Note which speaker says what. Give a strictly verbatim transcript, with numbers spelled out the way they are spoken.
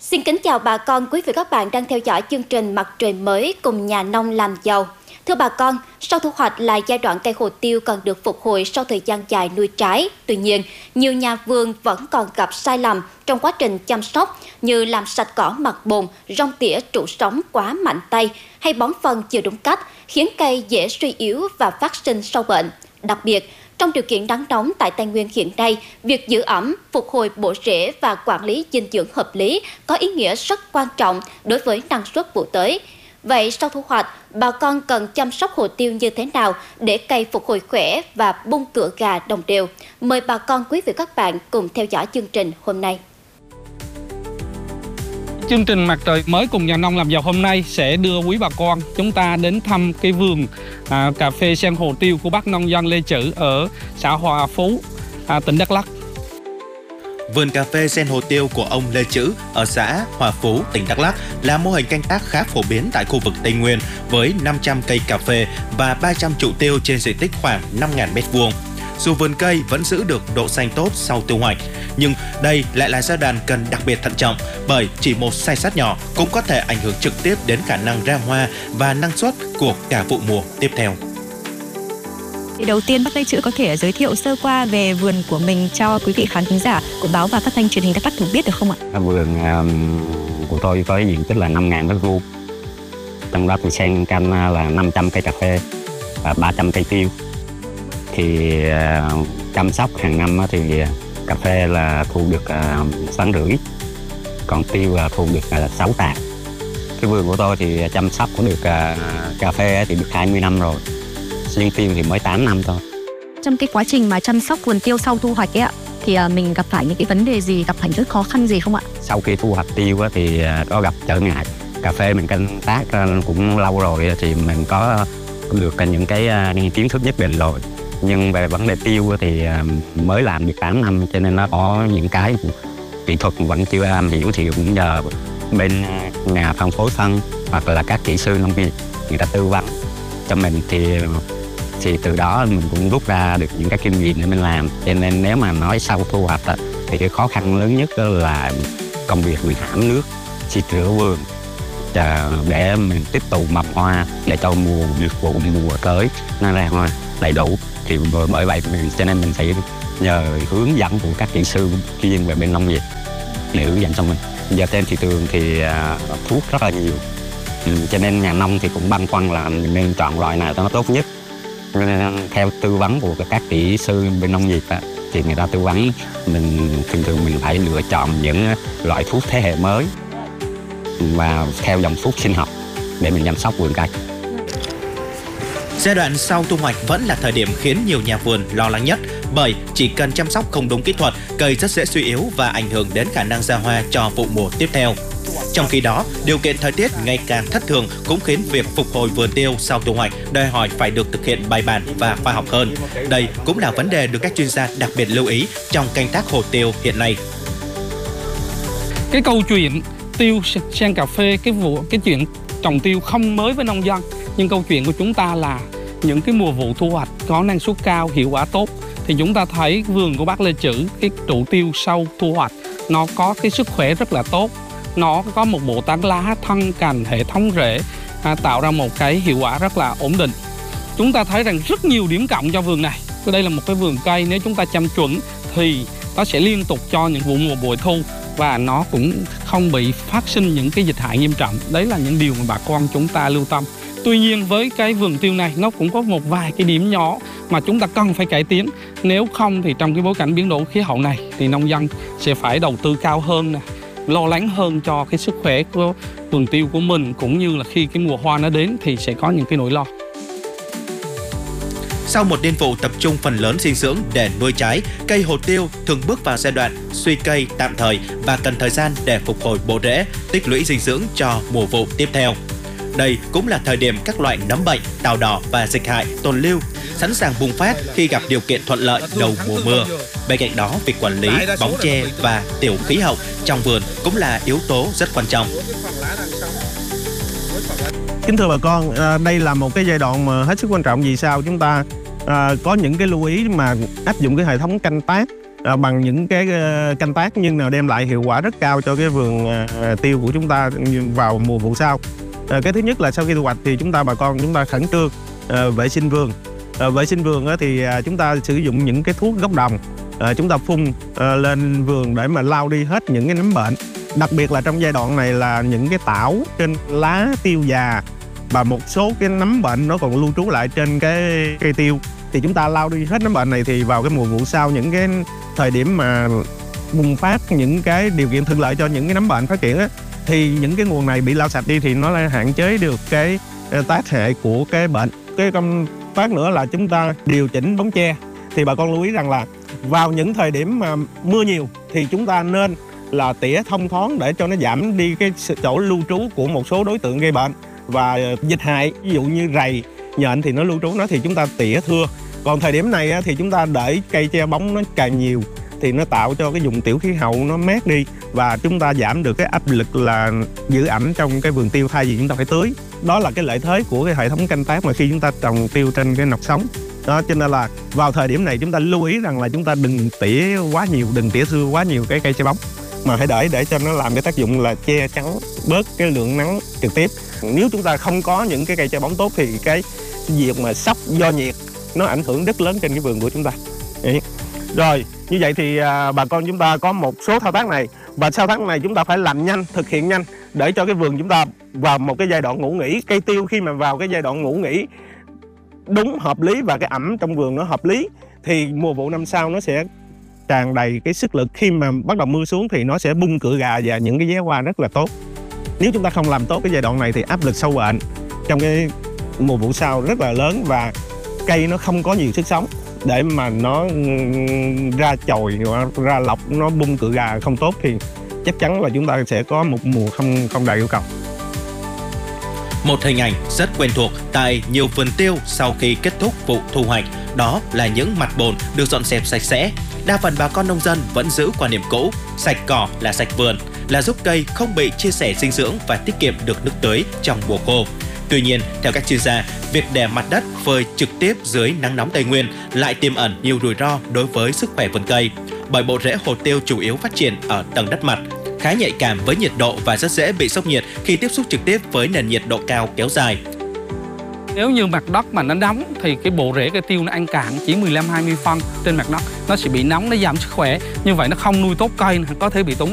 Speaker 1: Xin kính chào bà con, quý vị các bạn đang theo dõi chương trình Mặt trời mới cùng nhà nông làm giàu. Thưa bà con, sau thu hoạch là giai đoạn cây hồ tiêu cần được phục hồi sau thời gian dài nuôi trái. Tuy nhiên, nhiều nhà vườn vẫn còn gặp sai lầm trong quá trình chăm sóc như làm sạch cỏ mặt bùn, rong tỉa trụ sống quá mạnh tay hay bón phân chưa đúng cách, khiến cây dễ suy yếu và phát sinh sâu bệnh. Đặc biệt, trong điều kiện nắng nóng tại Tây Nguyên hiện nay, việc giữ ẩm, phục hồi bộ rễ và quản lý dinh dưỡng hợp lý có ý nghĩa rất quan trọng đối với năng suất vụ tới. Vậy sau thu hoạch, bà con cần chăm sóc hồ tiêu như thế nào để cây phục hồi khỏe và bung cửa gà đồng đều? Mời bà con quý vị các bạn cùng theo dõi chương trình hôm nay.
Speaker 2: Chương trình Mặt trời mới cùng nhà nông làm giàu hôm nay sẽ đưa quý bà con chúng ta đến thăm cái vườn à, cà phê sen hồ tiêu của bác nông dân Lê Chữ ở xã Hòa Phú, à, tỉnh Đắk Lắk.
Speaker 3: Vườn cà phê sen hồ tiêu của ông Lê Chữ ở xã Hòa Phú, tỉnh Đắk Lắk là mô hình canh tác khá phổ biến tại khu vực Tây Nguyên với năm trăm cây cà phê và ba trăm trụ tiêu trên diện tích khoảng năm nghìn mét vuông. Dù vườn cây vẫn giữ được độ xanh tốt sau thu hoạch, nhưng đây lại là giai đoạn cần đặc biệt thận trọng bởi chỉ một sai sót nhỏ cũng có thể ảnh hưởng trực tiếp đến khả năng ra hoa và năng suất của cả vụ mùa tiếp theo.
Speaker 4: Đầu tiên, bác Lê Chữ có thể giới thiệu sơ qua về vườn của mình cho quý vị khán thính giả của báo và phát thanh truyền hình Đắk Lắk được biết được không ạ?
Speaker 5: Vườn của tôi có diện tích là năm nghìn mét vuông. Trong đó thì sen canh là năm trăm cây cà phê và ba trăm cây tiêu. Thì uh, chăm sóc hàng năm thì cà phê là thu được sáu uh, rưỡi, còn tiêu là thu được uh, sáu tạ. Cái vườn của tôi thì chăm sóc có được uh, cà phê thì được hai mươi năm rồi, riêng tiêu thì mới tám năm thôi.
Speaker 4: Trong cái quá trình mà chăm sóc vườn tiêu sau thu hoạch ấy ạ, thì uh, mình gặp phải những cái vấn đề gì, gặp phải những khó khăn gì không ạ?
Speaker 5: Sau khi thu hoạch tiêu á, thì uh, có gặp trở ngại. Cà phê mình canh tác uh, cũng lâu rồi thì mình có được uh, những cái uh, kiến thức nhất định rồi. Nhưng về vấn đề tiêu thì mới làm được tám năm cho nên nó có những cái kỹ thuật vẫn chưa am hiểu, thì cũng nhờ bên nhà phân phối phân hoặc là các kỹ sư nông nghiệp người ta tư vấn cho mình, thì thì từ đó mình cũng rút ra được những cái kinh nghiệm để mình làm. Cho nên nếu mà nói sau thu hoạch thì cái khó khăn lớn nhất là công việc mình hãm nước, xịt rửa vườn để mình tiếp tục mầm hoa để cho mùa được vụ mùa tới nó ra hoa đầy đủ. Thì bởi vậy mình cho nên mình phải nhờ hướng dẫn của các kỹ sư chuyên về bên nông nghiệp để hướng dẫn cho mình. Giờ trên thị trường thì uh, thuốc rất là nhiều, ừ, cho nên nhà nông thì cũng băn khoăn là mình nên chọn loại nào cho nó tốt nhất. Nên theo tư vấn của các kỹ sư bên nông nghiệp á, thì người ta tư vấn mình thường thường mình phải lựa chọn những loại thuốc thế hệ mới và theo dòng thuốc sinh học để mình chăm sóc vườn cây.
Speaker 3: Giai đoạn sau thu hoạch vẫn là thời điểm khiến nhiều nhà vườn lo lắng nhất, bởi chỉ cần chăm sóc không đúng kỹ thuật, cây rất dễ suy yếu và ảnh hưởng đến khả năng ra hoa cho vụ mùa tiếp theo. Trong khi đó, điều kiện thời tiết ngày càng thất thường cũng khiến việc phục hồi vườn tiêu sau thu hoạch đòi hỏi phải được thực hiện bài bản và khoa học hơn. Đây cũng là vấn đề được các chuyên gia đặc biệt lưu ý trong canh tác hồ tiêu hiện nay.
Speaker 2: Cái câu chuyện tiêu sen cà phê, cái vụ cái chuyện trồng tiêu không mới với nông dân, nhưng câu chuyện của chúng ta là những cái mùa vụ thu hoạch có năng suất cao, hiệu quả tốt. Thì chúng ta thấy vườn của bác Lê Chữ, cái trụ tiêu sau thu hoạch nó có cái sức khỏe rất là tốt, nó có một bộ tán lá, thân cành, hệ thống rễ, à, tạo ra một cái hiệu quả rất là ổn định. Chúng ta thấy rằng rất nhiều điểm cộng cho vườn này. Đây là một cái vườn cây, nếu chúng ta chăm chuẩn thì nó sẽ liên tục cho những vụ mùa bội thu và nó cũng không bị phát sinh những cái dịch hại nghiêm trọng. Đấy là những điều mà bà con chúng ta lưu tâm. Tuy nhiên với cái vườn tiêu này nó cũng có một vài cái điểm nhỏ mà chúng ta cần phải cải tiến. Nếu không thì trong cái bối cảnh biến đổi khí hậu này thì nông dân sẽ phải đầu tư cao hơn nè, lo lắng hơn cho cái sức khỏe của vườn tiêu của mình, cũng như là khi cái mùa hoa nó đến thì sẽ có những cái nỗi lo.
Speaker 3: Sau một niên vụ tập trung phần lớn dinh dưỡng để nuôi trái, cây hồ tiêu thường bước vào giai đoạn suy cây tạm thời và cần thời gian để phục hồi bộ rễ, tích lũy dinh dưỡng cho mùa vụ tiếp theo. Đây cũng là thời điểm các loại nấm bệnh, tào đỏ và dịch hại tồn lưu, sẵn sàng bùng phát khi gặp điều kiện thuận lợi đầu mùa mưa. Bên cạnh đó, việc quản lý, bóng che và tiểu khí hậu trong vườn cũng là yếu tố rất quan trọng.
Speaker 6: Kính thưa bà con, đây là một cái giai đoạn mà hết sức quan trọng. Vì sao? Chúng ta à, có những cái lưu ý mà áp dụng cái hệ thống canh tác à, bằng những cái uh, canh tác nhưng nào đem lại hiệu quả rất cao cho cái vườn uh, tiêu của chúng ta vào mùa vụ sau. À, cái thứ nhất là sau khi thu hoạch thì chúng ta bà con chúng ta khẩn trương uh, vệ sinh vườn. Uh, vệ sinh vườn uh, thì uh, chúng ta sử dụng những cái thuốc gốc đồng, uh, chúng ta phun uh, lên vườn để mà lau đi hết những cái nấm bệnh. Đặc biệt là trong giai đoạn này là những cái tảo trên lá tiêu già và một số cái nấm bệnh nó còn lưu trú lại trên cái cây tiêu, thì chúng ta lau đi hết nấm bệnh này thì vào cái mùa vụ sau, những cái thời điểm mà bùng phát những cái điều kiện thuận lợi cho những cái nấm bệnh phát triển á, thì những cái nguồn này bị lau sạch đi thì nó lại hạn chế được cái tác hại của cái bệnh. Cái công tác nữa là chúng ta điều chỉnh bóng che. Thì bà con lưu ý rằng là vào những thời điểm mà mưa nhiều thì chúng ta nên là tỉa thông thoáng để cho nó giảm đi cái chỗ lưu trú của một số đối tượng gây bệnh và dịch hại, ví dụ như rầy, nhện thì nó lưu trú nó thì chúng ta tỉa thưa. Còn thời điểm này thì chúng ta để cây che bóng nó càng nhiều thì nó tạo cho cái vùng tiểu khí hậu nó mát đi và chúng ta giảm được cái áp lực là giữ ẩm trong cái vườn tiêu thay vì chúng ta phải tưới. Đó là cái lợi thế của cái hệ thống canh tác mà khi chúng ta trồng tiêu trên cái nọc sống. Đó, cho nên là vào thời điểm này chúng ta lưu ý rằng là chúng ta đừng tỉa quá nhiều, đừng tỉa thưa quá nhiều cái cây che bóng, mà hãy để để cho nó làm cái tác dụng là che chắn bớt cái lượng nắng trực tiếp. Nếu chúng ta không có những cái cây che bóng tốt thì cái việc mà sốc do nhiệt nó ảnh hưởng rất lớn trên cái vườn của chúng ta. Đấy. Rồi, như vậy thì à, bà con chúng ta có một số thao tác này, và thao tác này chúng ta phải làm nhanh, thực hiện nhanh để cho cái vườn chúng ta vào một cái giai đoạn ngủ nghỉ. Cây tiêu khi mà vào cái giai đoạn ngủ nghỉ đúng hợp lý và cái ẩm trong vườn nó hợp lý thì mùa vụ năm sau nó sẽ tràn đầy cái sức lực. Khi mà bắt đầu mưa xuống thì nó sẽ bung cựa gà và những cái vé hoa rất là tốt. Nếu chúng ta không làm tốt cái giai đoạn này thì áp lực sâu bệnh trong cái mùa vụ sau rất là lớn và cây nó không có nhiều sức sống để mà nó ra chồi, ra lọc, nó bung cựa gà không tốt thì chắc chắn là chúng ta sẽ có một mùa không không đạt yêu cầu.
Speaker 3: Một hình ảnh rất quen thuộc tại nhiều vườn tiêu sau khi kết thúc vụ thu hoạch, đó là những mặt bồn được dọn dẹp sạch sẽ. Đa phần bà con nông dân vẫn giữ quan niệm cũ, sạch cỏ là sạch vườn, là giúp cây không bị chia sẻ dinh dưỡng và tiết kiệm được nước tưới trong mùa khô. Tuy nhiên, theo các chuyên gia, việc để mặt đất phơi trực tiếp dưới nắng nóng Tây Nguyên lại tiềm ẩn nhiều rủi ro đối với sức khỏe vườn cây, bởi bộ rễ hồ tiêu chủ yếu phát triển ở tầng đất mặt, khá nhạy cảm với nhiệt độ và rất dễ bị sốc nhiệt khi tiếp xúc trực tiếp với nền nhiệt độ cao kéo dài.
Speaker 2: Nếu như mặt đất mà nó nóng thì cái bộ rễ cây tiêu nó ăn cạn chỉ mười lăm hai mươi phân trên mặt đất, nó sẽ bị nóng, nó giảm sức khỏe. Như vậy nó không nuôi tốt cây, có thể bị tốn